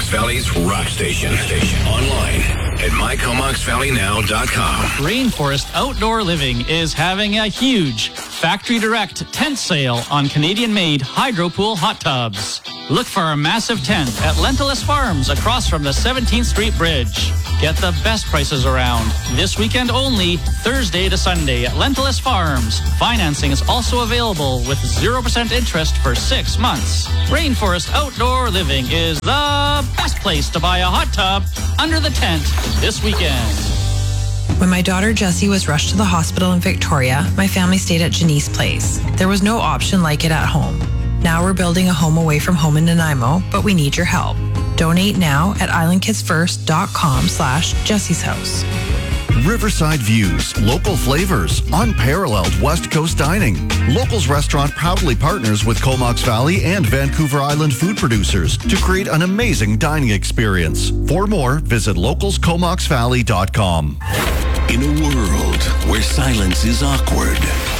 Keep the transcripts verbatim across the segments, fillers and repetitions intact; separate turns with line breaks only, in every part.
Valley's rock station. Station. Online at my comox valley now dot com.
Rainforest Outdoor Living is having a huge factory direct tent sale on Canadian-made Hydropool hot tubs. Look for a massive tent at Lentulus Farms across from the seventeenth Street Bridge. Get the best prices around. This weekend only, Thursday to Sunday at Lentulus Farms. Financing is also available with zero percent interest for six months. Rainforest Outdoor Living is the best place to buy a hot tub under the tent this weekend.
When my daughter Jessie was rushed to the hospital in Victoria, my family stayed at Janice Place. There was no option like it at home. Now we're building a home away from home in Nanaimo, but we need your help. Donate now at islandkidsfirst.com slash Jessie's House.
Riverside views, local flavors, unparalleled West Coast dining. Locals Restaurant proudly partners with Comox Valley and Vancouver Island food producers to create an amazing dining experience. For more, visit locals comox valley dot com.
In a world where silence is awkward,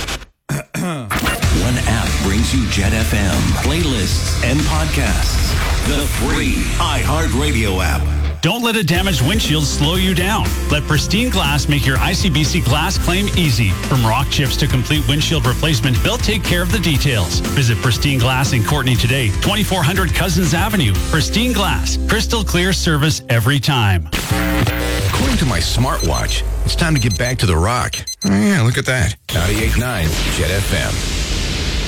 one app brings you Jet F M, playlists, and podcasts. The free iHeartRadio app.
Don't let a damaged windshield slow you down. Let Pristine Glass make your I C B C glass claim easy. From rock chips to complete windshield replacement, they'll take care of the details. Visit Pristine Glass in Courtenay today, twenty-four hundred Cousins Avenue. Pristine Glass, crystal clear service every time.
According to my smartwatch, it's time to get back to the rock. Oh, yeah, look at that. ninety-eight point nine Jet F M.